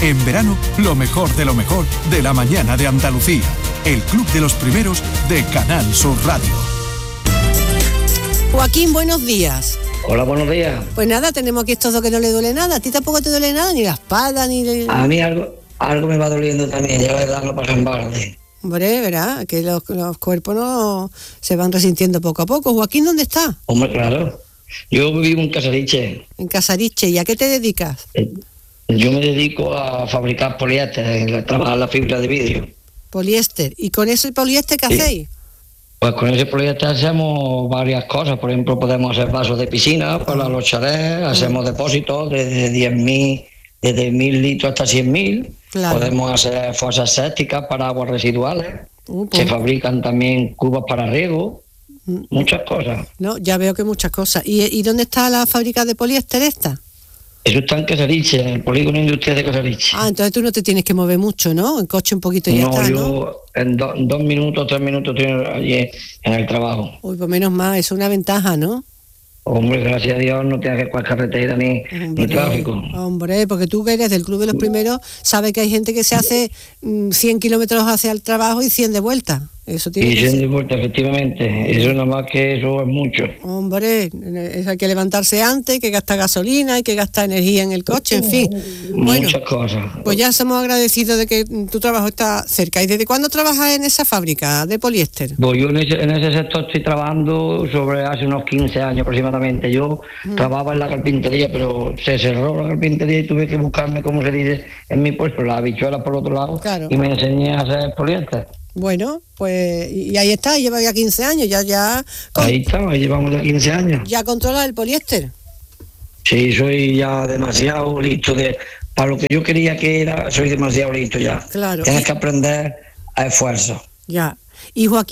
En verano, lo mejor de la mañana de Andalucía. El Club de los Primeros de Canal Sur Radio. Joaquín, buenos días. Hola, buenos días. Pues nada, tenemos aquí estos dos que no le duele nada. ¿A ti tampoco te duele nada? Ni la espalda, ni... A mí algo me va doliendo también, ya la edad no pasa en balde. Hombre, verá, que los cuerpos no se van resintiendo poco a poco. Joaquín, ¿dónde está? Hombre, claro. Yo vivo en Casariche. En Casariche. ¿Y a qué te dedicas? Yo me dedico a fabricar poliéster, a trabajar la fibra de vidrio. Poliéster. ¿Y con ese poliéster qué hacéis? Pues con ese poliéster hacemos varias cosas. Por ejemplo, podemos hacer vasos de piscina para los chalets, hacemos depósitos desde 10.000, desde 1.000 litros hasta 100.000. Claro. Podemos hacer fosas sépticas para aguas residuales. Se fabrican también cubos para riego. Muchas cosas. No, ya veo que muchas cosas. ¿Y dónde está la fábrica de poliéster esta? Eso está en Casariche, en el polígono industrial de Casariche. Ah, entonces tú no te tienes que mover mucho, ¿no? En coche un poquito y ya está, ¿no? Yo en 2 minutos, 3 minutos estoy allí en el trabajo. Uy, pues menos mal, es una ventaja, ¿no? Hombre, gracias a Dios no tienes que coger carretera ni tráfico. Hombre, porque tú que eres del Club de los Primeros, sabes que hay gente que se hace 100 kilómetros hacia el trabajo y 100 de vuelta. Eso tiene y que 100 ser. de vuelta, efectivamente. Eso nada más que eso es mucho. Hombre, hay que levantarse antes, hay que gastar gasolina, hay que gastar energía en el coche, en fin. Muchas cosas. Pues ya somos agradecidos de que tu trabajo está cerca. ¿Y desde cuándo trabajas en esa fábrica de poliéster? Pues yo en ese sector estoy trabajando sobre hace unos 15 años aproximadamente. Yo trabajaba en la carpintería, pero se cerró la carpintería y tuve que buscarme, como se dice en mi puesto, la habichuela por otro lado, claro. Y me enseñé a hacer poliéster. Bueno, pues y ahí está, lleva ya 15 años, ya... Ahí está, ahí llevamos ya 15 años. ¿Ya controla el poliéster? Sí, soy ya demasiado listo para lo que yo quería que era, soy demasiado listo ya. Claro. Tienes que aprender a esfuerzo. Ya. Y Joaquín,